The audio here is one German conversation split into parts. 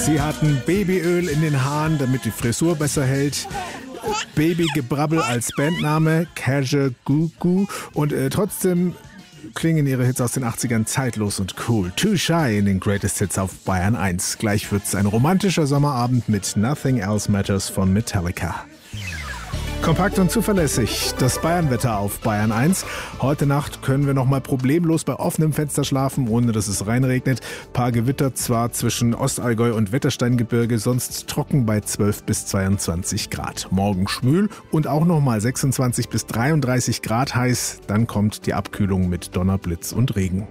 Sie hatten Babyöl in den Haaren, damit die Frisur besser hält. Babygebrabbel als Bandname, Kajagoogoo. Und trotzdem klingen ihre Hits aus den 80ern zeitlos und cool. Too Shy in den Greatest Hits auf Bayern 1. Gleich wird's ein romantischer Sommerabend mit Nothing Else Matters von Metallica. Kompakt und zuverlässig, das Bayernwetter auf Bayern 1. Heute Nacht können wir noch mal problemlos bei offenem Fenster schlafen, ohne dass es reinregnet. Paar Gewitter zwar zwischen Ostallgäu und Wettersteingebirge, sonst trocken bei 12 bis 22 Grad. Morgen schwül und auch noch mal 26 bis 33 Grad heiß. Dann kommt die Abkühlung mit Donner, Blitz und Regen.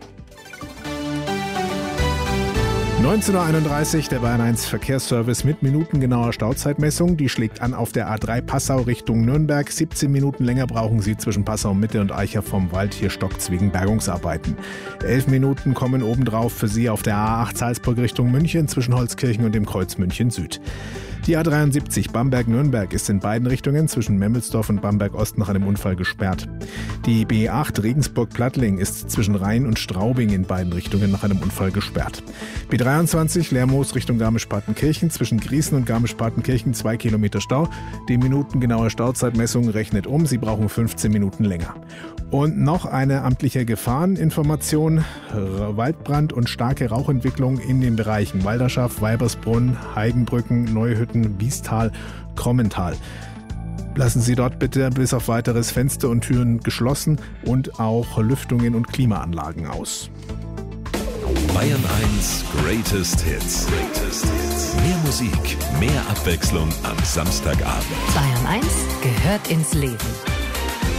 19.31 Uhr, der Bayern 1 Verkehrsservice mit minutengenauer Stauzeitmessung. Die schlägt an auf der A3 Passau Richtung Nürnberg. 17 Minuten länger brauchen Sie zwischen Passau Mitte und Eicher vom Wald. Hier stockt's wegen Bergungsarbeiten. 11 Minuten kommen obendrauf für Sie auf der A8 Salzburg Richtung München zwischen Holzkirchen und dem Kreuz München Süd. Die A73 Bamberg-Nürnberg ist in beiden Richtungen zwischen Memmelsdorf und Bamberg-Ost nach einem Unfall gesperrt. Die B8 Regensburg-Plattling ist zwischen Rhein und Straubing in beiden Richtungen nach einem Unfall gesperrt. B23 Lermoos Richtung Garmisch-Partenkirchen zwischen Griesen und Garmisch-Partenkirchen 2 Kilometer Stau. Die minutengenaue Stauzeitmessung rechnet um, Sie brauchen 15 Minuten länger. Und noch eine amtliche Gefahreninformation. Waldbrand und starke Rauchentwicklung in den Bereichen Walderschaft, Weibersbrunn, Heidenbrücken, Neuhütten, Biestal, Krommental. Lassen Sie dort bitte bis auf weiteres Fenster und Türen geschlossen und auch Lüftungen und Klimaanlagen aus. Bayern 1 Greatest Hits. Mehr Musik, mehr Abwechslung am Samstagabend. Bayern 1 gehört ins Leben.